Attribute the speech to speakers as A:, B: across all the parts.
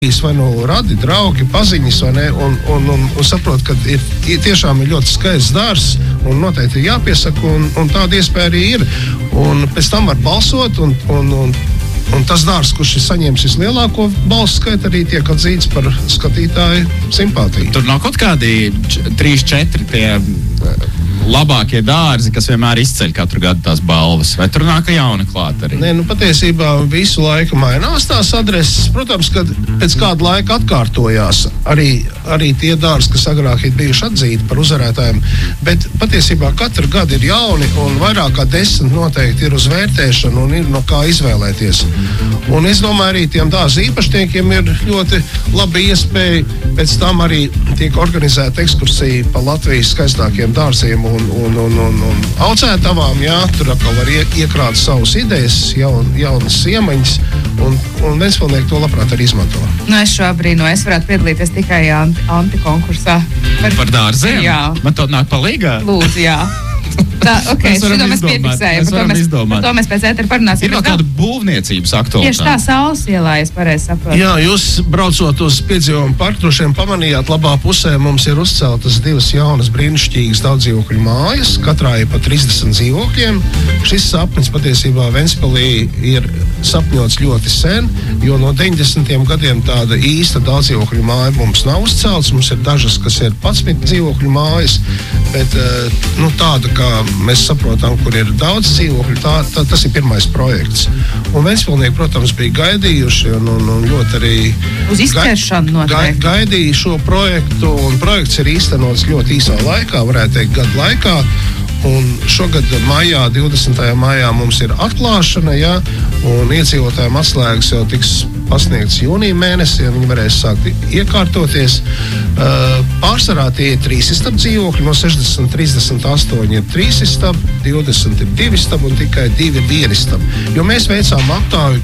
A: vai nu radi, draugi, paziņas, vai ne, un saprot, ka tiešām ir ļoti skaists dārzs, un noteikti ir jāpiesaka, un tāda iespēja arī ir. Un pēc tam var balsot, un tas dārzs, kurš ir saņēmis vislielāko balsu skaitu, arī tiek atzīts par skatītāju simpātiju.
B: Tur nav kaut kādi 3-4 tie labākie dārzi, kas vienmēr izceļ katru gadu tās balvas, vai tur nāk jauni klāt arī?
A: Nē, patiesībā visu laiku mainās tās adreses. Protams, kad pēc kāda laika atkārtojās arī tie dārzi, kas agrāk ir bijuši atzīti par uzvarētājiem, bet patiesībā katru gadu ir jauni, un vairāk kā 10 noteikti ir uz vērtēšanu, un ir no kā izvēlēties. Un es domāju, arī tiem dārzu īpašniekiem ir ļoti laba iespēja, pēc tam arī tiek organizēta ekskursija pa Latvijas skaistākiem dārziem un audzētavām, jā, tur atkal var iekrāt savus idejas, jaunas iemaņas, un Ventspilsnieki to labprāt arī izmanto.
C: Es šobrīd, es varētu piedalīties tikai antikonkursā.
B: Par dārziem?
C: Jā.
B: Man to nāk palīgā?
C: Lūdzu, jā. Tā, šito mēs piefiksējam. Par to mēs pēc ētera parunāsim.
B: Ir vēl kāda būvniecības aktualitāte?
C: Tieši tā, Saules ielā, es pareizi saprotu.
A: Jā, jūs braucot uz piedzīvojumu parku, droši vien pamanījāt, labā pusē mums ir uzceltas 2 jaunas brīnišķīgas daudzdzīvokļu mājas, katrā ir pa 30 dzīvokļiem. Šis sapnis patiesībā Ventspilī ir sapņots ļoti sen, jo no 90. gadiem tāda īsta daudzdzīvokļu māja mums nav uzcelts. Mums ir dažas, kas ir 11 dzīvokļu mājas, bet tāda, kā mēs saprotam, kur ir daudz dzīvokļu, tas ir pirmais projekts. Un Ventspilsnieki, protams, bija gaidījuši un ļoti arī
C: uz izķeršanu noteikti.
A: Gaidīja šo projektu, un projekts ir īstenots ļoti īsā laikā, varētu teikt gadu laikā. Un šogad 20. maijā mums ir atklāšana, ja, un iedzīvotājiem atslēgas jau tiks pasniegts jūnija mēnesī, ja viņi varēs sākt iekārtoties. Pārsvarā tie ir 3 istabu dzīvokļi, no 60, 38 ir 3 istabu, 20 ir 2 istabu un tikai 2 ir 1 istabu. Jo mēs veicām aptāju,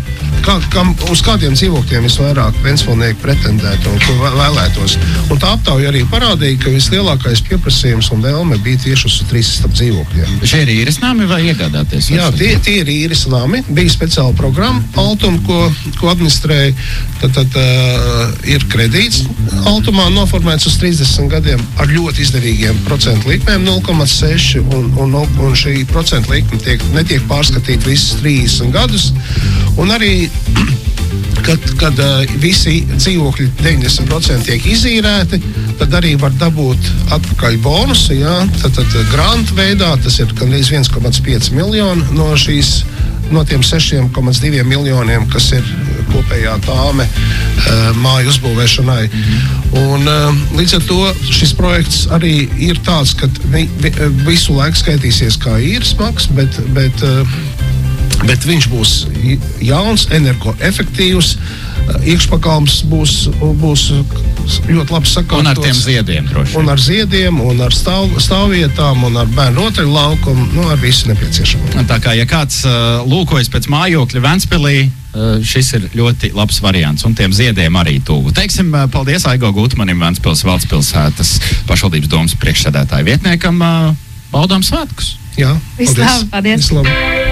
A: uz kādiem dzīvokļiem visvairāk Ventspilsnieki pretendētu un ko vēlētos. Un tā aptāja arī parādīja, ka vislielākais pieprasījums un vēlme bija tieši uz 3 istabu dzīvokļiem.
B: Šie ir īres nami vai iegādāties?
A: Jā, tie ir īres nami. Bija speciāla programma Altum, ko administrēja. Tad ir kredīts Altumā noformēts uz 30 gadiem ar ļoti izdevīgiem procentu likmēm 0,6 un šī procentu likme netiek pārskatīta visus 30 gadus. Un arī kad visi dzīvokļi 90% tiek izīrēti, tad arī var dabūt atpakaļ bonusu, jā, tad grantu veidā, tas ir gandrīz 1,5 miljoni no tiem 6,2 miljoniem, kas ir kopējā tāme māju uzbūvēšanai. Un līdz ar to šis projekts arī ir tāds, ka visu laiku skaitīsies kā īres maks, bet viņš būs jauns, energoefektīvs, iekšpakalms būs ļoti labi sakārtots.
B: Un ar tiem ziediem droši.
A: Un ar ziediem, un ar stāvvietām, un ar bērnu rotaļlaukumu, ar visu nepieciešamo.
B: Tā kā, ja kāds lūkojas pēc mājokļa Ventspilī, šis ir ļoti labs variants, un tiem ziediem arī tuvu. Teiksim, paldies Aigo Gutmanim, Ventspils Valdspilsētas pašvaldības domas priekšsēdētāja vietniekam. Baudām svētkus!
A: Jā,
C: paldies! Vislabāk!